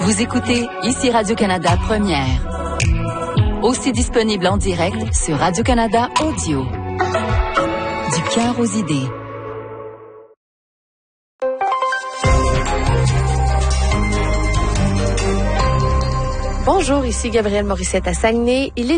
Vous écoutez ici Radio-Canada Première. Aussi disponible en direct sur Radio-Canada Audio. Du cœur aux idées. Bonjour, ici Gabrielle Morissette à Saguenay. Il est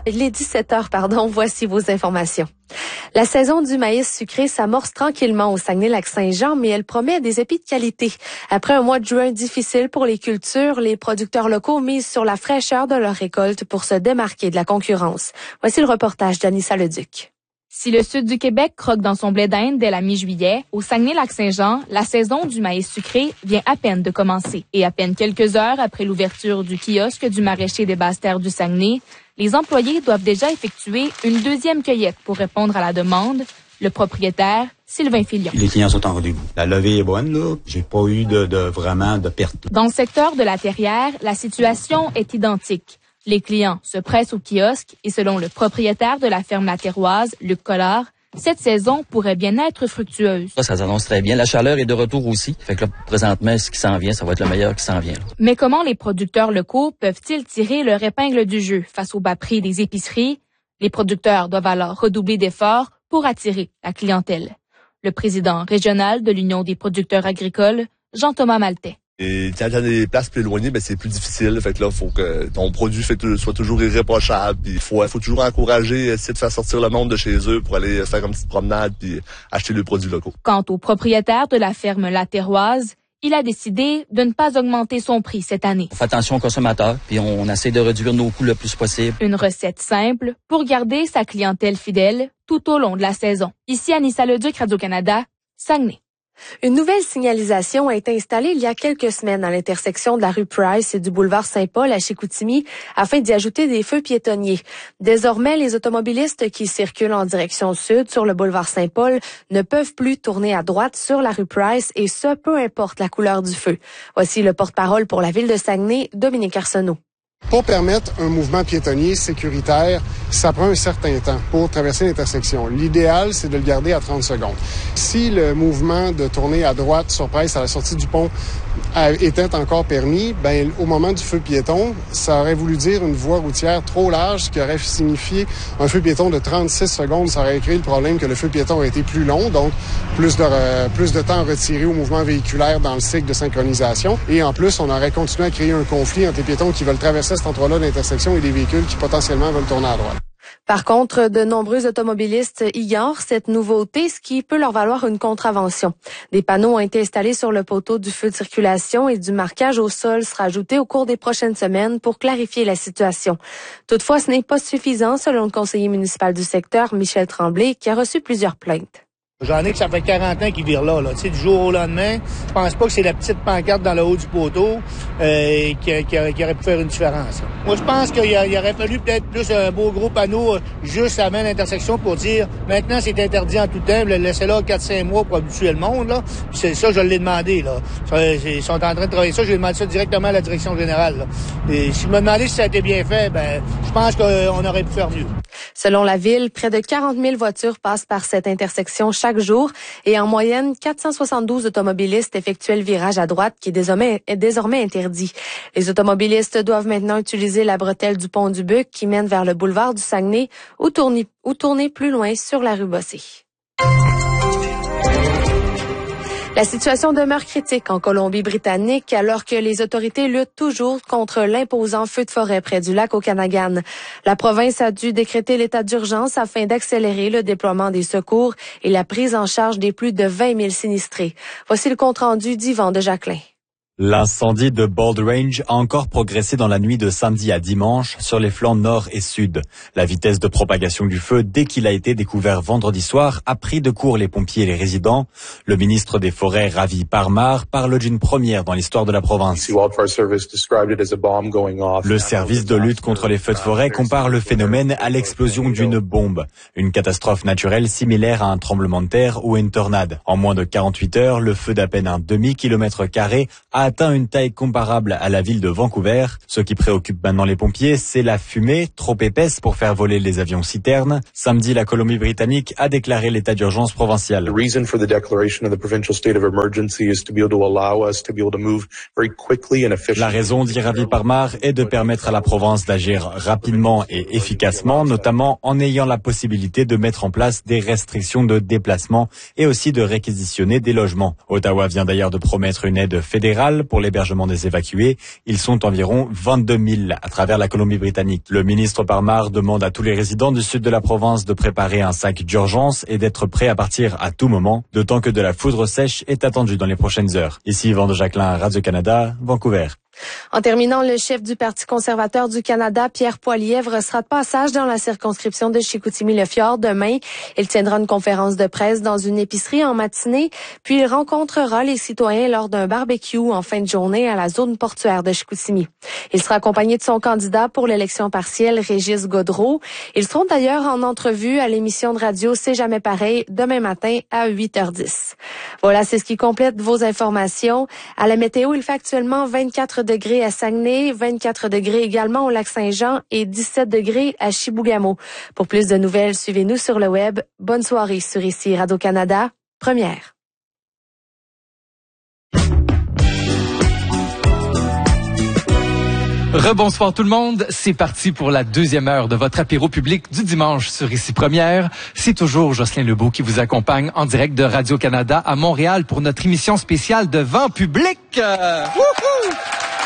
17h, voici vos informations. La saison du maïs sucré s'amorce tranquillement au Saguenay-Lac-Saint-Jean, mais elle promet des épis de qualité. Après un mois de juin difficile pour les cultures, les producteurs locaux misent sur la fraîcheur de leur récolte pour se démarquer de la concurrence. Voici le reportage d'Anissa Leduc. Si le sud du Québec croque dans son blé d'Inde dès la mi-juillet, au Saguenay-Lac-Saint-Jean, la saison du maïs sucré vient à peine de commencer. Et à peine quelques heures après l'ouverture du kiosque du maraîcher des Basses-Terres du Saguenay, les employés doivent déjà effectuer une deuxième cueillette pour répondre à la demande. Le propriétaire, Sylvain Filion. Les clients sont en rendez-vous. La levée est bonne, là. J'ai pas eu vraiment de perte. Dans le secteur de la Terrière, la situation est identique. Les clients se pressent au kiosque et selon le propriétaire de la ferme latéroise, Luc Collard, cette saison pourrait bien être fructueuse. Ça s'annonce très bien. La chaleur est de retour aussi. Fait que là, présentement, ce qui s'en vient, ça va être le meilleur qui s'en vient. Mais comment les producteurs locaux peuvent-ils tirer leur épingle du jeu face au bas prix des épiceries? Les producteurs doivent alors redoubler d'efforts pour attirer la clientèle. Le président régional de l'Union des producteurs agricoles, Jean-Thomas Maltais. Et quand il y a des places plus éloignées, c'est plus difficile. Fait que là, faut que ton produit soit toujours irréprochable. Puis faut toujours encourager, essayer de faire sortir le monde de chez eux pour aller faire une petite promenade puis acheter les produits locaux. Quant au propriétaire de la ferme latéroise, il a décidé de ne pas augmenter son prix cette année. On fait attention aux consommateurs, puis on essaie de réduire nos coûts le plus possible. Une recette simple pour garder sa clientèle fidèle tout au long de la saison. Ici Anissa Leduc, Radio-Canada, Saguenay. Une nouvelle signalisation a été installée il y a quelques semaines à l'intersection de la rue Price et du boulevard Saint-Paul à Chicoutimi afin d'y ajouter des feux piétonniers. Désormais, les automobilistes qui circulent en direction sud sur le boulevard Saint-Paul ne peuvent plus tourner à droite sur la rue Price et ce, peu importe la couleur du feu. Voici le porte-parole pour la ville de Saguenay, Dominique Arsenault. Pour permettre un mouvement piétonnier sécuritaire, ça prend un certain temps pour traverser l'intersection. L'idéal, c'est de le garder à 30 secondes. Si le mouvement de tourner à droite sur Price à la sortie du pont était encore permis, au moment du feu piéton, ça aurait voulu dire une voie routière trop large, ce qui aurait signifié un feu piéton de 36 secondes. Ça aurait créé le problème que le feu piéton aurait été plus long, donc plus de temps retiré au mouvement véhiculaire dans le cycle de synchronisation. Et en plus, on aurait continué à créer un conflit entre les piétons qui veulent traverser cet endroit-là de l'intersection et les véhicules qui potentiellement veulent tourner à droite. Par contre, de nombreux automobilistes ignorent cette nouveauté, ce qui peut leur valoir une contravention. Des panneaux ont été installés sur le poteau du feu de circulation et du marquage au sol sera ajouté au cours des prochaines semaines pour clarifier la situation. Toutefois, ce n'est pas suffisant, selon le conseiller municipal du secteur, Michel Tremblay, qui a reçu plusieurs plaintes. J'en ai que ça fait 40 ans qu'ils virent là. Tu sais, du jour au lendemain, je pense pas que c'est la petite pancarte dans le haut du poteau qui aurait pu faire une différence. Moi, je pense qu'il aurait fallu peut-être plus un beau gros panneau juste avant l'intersection pour dire maintenant c'est interdit en tout temps, laissez là 4-5 mois pour habituer le monde. Là. Puis c'est ça, je l'ai demandé. Là. Ils sont en train de travailler ça, j'ai demandé ça directement à la direction générale. Là. Et s'ils me demandaient si ça a été bien fait, je pense qu'on aurait pu faire mieux. Selon la ville, près de 40 000 voitures passent par cette intersection chaque jour et en moyenne, 472 automobilistes effectuaient le virage à droite qui est désormais interdit. Les automobilistes doivent maintenant utiliser la bretelle du pont du Buc qui mène vers le boulevard du Saguenay ou tourner plus loin sur la rue Bossé. La situation demeure critique en Colombie-Britannique alors que les autorités luttent toujours contre l'imposant feu de forêt près du lac Okanagan. La province a dû décréter l'état d'urgence afin d'accélérer le déploiement des secours et la prise en charge des plus de 20 000 sinistrés. Voici le compte-rendu d'Yvan de Jacquelin. L'incendie de Bald Range a encore progressé dans la nuit de samedi à dimanche sur les flancs nord et sud. La vitesse de propagation du feu, dès qu'il a été découvert vendredi soir, a pris de court les pompiers et les résidents. Le ministre des Forêts, Ravi Parmar, parle d'une première dans l'histoire de la province. Le service de lutte contre les feux de forêt compare le phénomène à l'explosion d'une bombe. Une catastrophe naturelle similaire à un tremblement de terre ou à une tornade. En moins de 48 heures, le feu d'à peine un demi-kilomètre carré a a atteint une taille comparable à la ville de Vancouver. Ce qui préoccupe maintenant les pompiers, c'est la fumée, trop épaisse pour faire voler les avions citernes. Samedi, la Colombie-Britannique a déclaré l'état d'urgence provincial. La raison, dit Ravi Parmar, est de permettre à la province d'agir rapidement et efficacement, notamment en ayant la possibilité de mettre en place des restrictions de déplacement et aussi de réquisitionner des logements. Ottawa vient d'ailleurs de promettre une aide fédérale pour l'hébergement des évacués. Ils sont environ 22 000 à travers la Colombie-Britannique. Le ministre Parmar demande à tous les résidents du sud de la province de préparer un sac d'urgence et d'être prêts à partir à tout moment, d'autant que de la foudre sèche est attendue dans les prochaines heures. Ici Yvan de Jacquelin, Radio-Canada, Vancouver. En terminant, le chef du Parti conservateur du Canada, Pierre Poilievre, sera de passage dans la circonscription de Chicoutimi-le-Fjord demain. Il tiendra une conférence de presse dans une épicerie en matinée, puis il rencontrera les citoyens lors d'un barbecue en fin de journée à la zone portuaire de Chicoutimi. Il sera accompagné de son candidat pour l'élection partielle, Régis Gaudreault. Ils seront d'ailleurs en entrevue à l'émission de radio C'est jamais pareil demain matin à 8h10. Voilà, c'est ce qui complète vos informations. À la météo, il fait actuellement 24 degrés à Saguenay, 24 degrés également au Lac-Saint-Jean et 17 degrés à Chibougamau. Pour plus de nouvelles, suivez-nous sur le web. Bonne soirée sur ici Radio-Canada, première. Rebonsoir tout le monde, c'est parti pour la deuxième heure de votre apéro public du dimanche sur Ici Première. C'est toujours Jocelyn Lebeau qui vous accompagne en direct de Radio-Canada à Montréal pour notre émission spéciale de Vent public. Wouhou!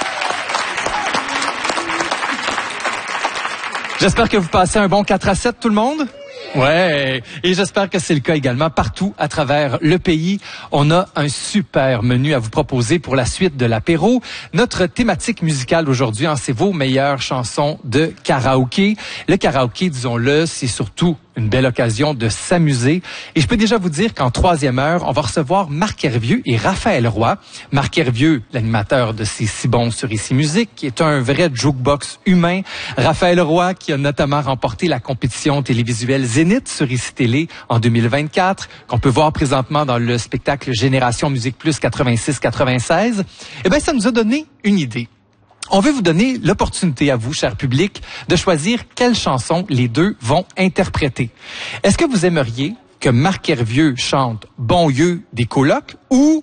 J'espère que vous passez un bon 4-7 tout le monde. Ouais, et j'espère que c'est le cas également partout à travers le pays. On a un super menu à vous proposer pour la suite de l'apéro. Notre thématique musicale aujourd'hui, c'est vos meilleures chansons de karaoké. Le karaoké, disons-le, c'est surtout une belle occasion de s'amuser. Et je peux déjà vous dire qu'en troisième heure, on va recevoir Marc Hervieux et Raphaël Roy. Marc Hervieux, l'animateur de C'est si bon sur Ici Musique, qui est un vrai jukebox humain. Raphaël Roy, qui a notamment remporté la compétition télévisuelle Zénith sur Ici Télé en 2024, qu'on peut voir présentement dans le spectacle Génération Musique Plus 86-96. Eh bien, ça nous a donné une idée. On veut vous donner l'opportunité à vous, cher public, de choisir quelle chanson les deux vont interpréter. Est-ce que vous aimeriez que Marc Hervieux chante Bon Yeux des colocs ou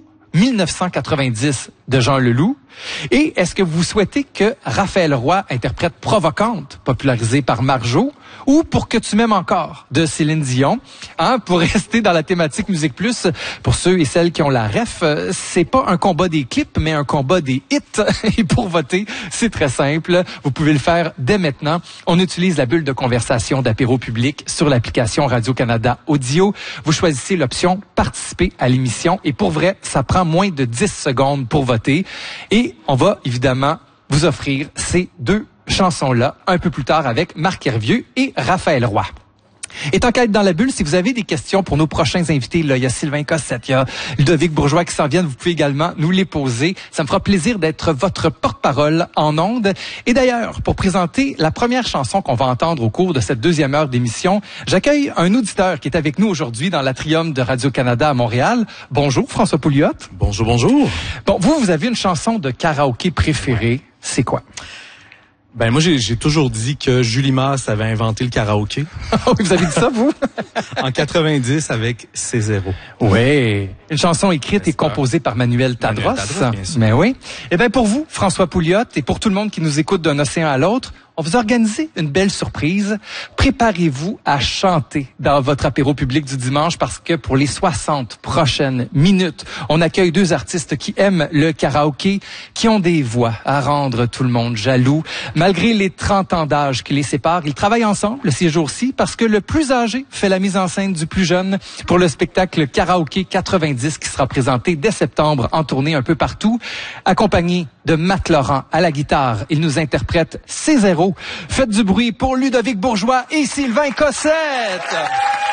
1990 de Jean Leloup? Et est-ce que vous souhaitez que Raphaël Roy interprète Provocante, popularisée par Marjo, ou Pour que tu m'aimes encore de Céline Dion? Pour rester dans la thématique Musique Plus, pour ceux et celles qui ont la ref, c'est pas un combat des clips, mais un combat des hits. Et pour voter, c'est très simple. Vous pouvez le faire dès maintenant. On utilise la bulle de conversation d'apéro public sur l'application Radio-Canada Audio. Vous choisissez l'option Participer à l'émission et pour vrai, ça prend moins de 10 secondes pour voter. Et on va évidemment vous offrir ces deux chansons-là un peu plus tard avec Marc Hervieux et Raphaël Roy. Et tant qu'à être dans la bulle, si vous avez des questions pour nos prochains invités, là, il y a Sylvain Cossette, il y a Ludovic Bourgeois qui s'en viennent, vous pouvez également nous les poser. Ça me fera plaisir d'être votre porte-parole en ondes. Et d'ailleurs, pour présenter la première chanson qu'on va entendre au cours de cette deuxième heure d'émission, j'accueille un auditeur qui est avec nous aujourd'hui dans l'Atrium de Radio-Canada à Montréal. Bonjour, François Pouliot. Bonjour, bonjour. Bon, vous avez une chanson de karaoké préférée. C'est quoi? Ben moi j'ai toujours dit que Julie Masse avait inventé le karaoké. Vous avez dit ça vous? En 90 avec C0. Oui, une chanson écrite et composée par Manuel Tadros. Mais oui. Eh ben pour vous, François Pouliot, et pour tout le monde qui nous écoute d'un océan à l'autre, on vous a organisé une belle surprise. Préparez-vous à chanter dans votre apéro public du dimanche parce que pour les 60 prochaines minutes, on accueille deux artistes qui aiment le karaoké, qui ont des voix à rendre tout le monde jaloux. Malgré les 30 ans d'âge qui les séparent, ils travaillent ensemble ces jours-ci parce que le plus âgé fait la mise en scène du plus jeune pour le spectacle Karaoké 90 qui sera présenté dès septembre en tournée un peu partout. Accompagné de Matt Laurent à la guitare, il nous interprète C0. Faites du bruit pour Ludovic Bourgeois et Sylvain Cossette.